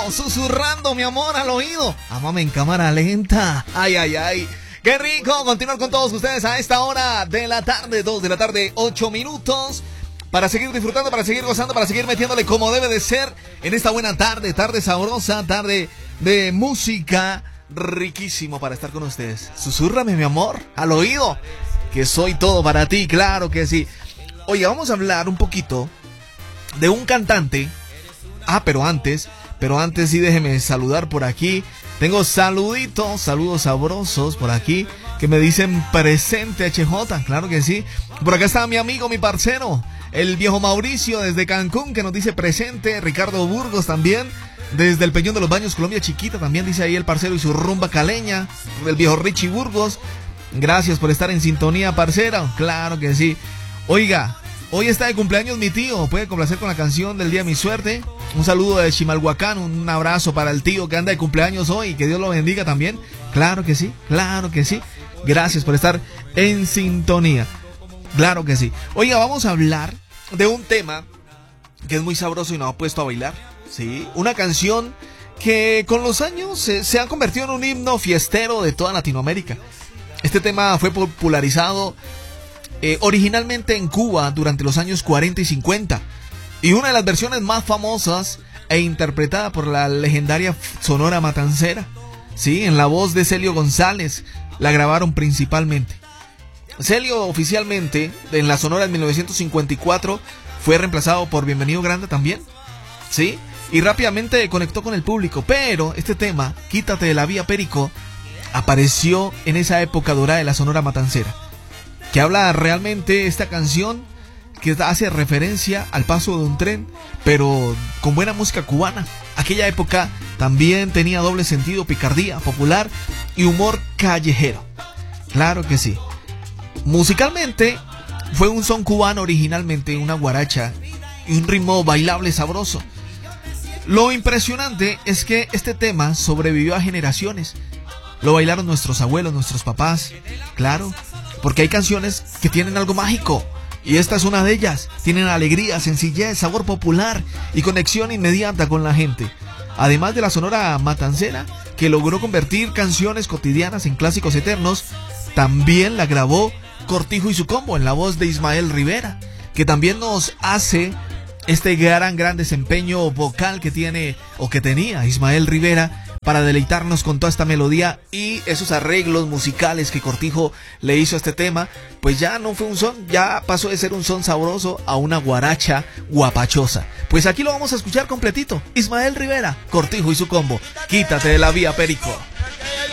susurrando mi amor al oído. Amame en cámara lenta. Ay, ay, ay. Qué rico continuar con todos ustedes a esta hora de la tarde, 2 de la tarde, 8 minutos. Para seguir disfrutando, para seguir gozando, para seguir metiéndole como debe de ser en esta buena tarde, tarde sabrosa, tarde de música. Riquísimo para estar con ustedes. Susúrrame, mi amor, al oído, que soy todo para ti, claro que sí. Oye, vamos a hablar un poquito de un cantante. Pero antes sí déjeme saludar por aquí. Tengo saludos sabrosos por aquí que me dicen presente HJ, claro que sí. Por acá está mi amigo, mi parcero, el viejo Mauricio desde Cancún, que nos dice presente. Ricardo Burgos también, desde el Peñón de los Baños, Colombia Chiquita, también dice ahí el parcero y su rumba caleña. El viejo Richie Burgos, gracias por estar en sintonía, parcero, claro que sí. Oiga, hoy está de cumpleaños mi tío, puede complacer con la canción del día de mi suerte. Un saludo de Chimalhuacán, un abrazo para el tío que anda de cumpleaños hoy, que Dios lo bendiga también. Claro que sí, claro que sí. Gracias por estar en sintonía. Claro que sí. Oiga, vamos a hablar de un tema que es muy sabroso y nos ha puesto a bailar. Sí, una canción que con los años se ha convertido en un himno fiestero de toda Latinoamérica. Este tema fue popularizado originalmente en Cuba durante los años 40 y 50. Y una de las versiones más famosas e interpretada por la legendaria Sonora Matancera. Sí, en la voz de Celio González la grabaron principalmente. Celio oficialmente en la Sonora en 1954 fue reemplazado por Bienvenido Granda también. Sí, y rápidamente conectó con el público. Pero este tema, Quítate de la Vía Perico, apareció en esa época dorada de la Sonora Matancera. Que habla realmente esta canción, que hace referencia al paso de un tren, pero con buena música cubana. Aquella época también tenía doble sentido, picardía popular y humor callejero. Claro que sí. Musicalmente fue un son cubano originalmente, una guaracha y un ritmo bailable sabroso. Lo impresionante es que este tema sobrevivió a generaciones. Lo bailaron nuestros abuelos, nuestros papás, claro, porque hay canciones que tienen algo mágico. Y esta es una de ellas. Tienen alegría, sencillez, sabor popular y conexión inmediata con la gente. Además de la Sonora Matancera, que logró convertir canciones cotidianas en clásicos eternos, también la grabó Cortijo y su Combo en la voz de Ismael Rivera, que también nos hace este gran desempeño vocal que tiene o que tenía Ismael Rivera para deleitarnos con toda esta melodía y esos arreglos musicales que Cortijo le hizo a este tema. Pues ya no fue un son, ya pasó de ser un son sabroso a una guaracha guapachosa. Pues aquí lo vamos a escuchar completito. Ismael Rivera, Cortijo y su Combo, Quítate de la Vía Perico.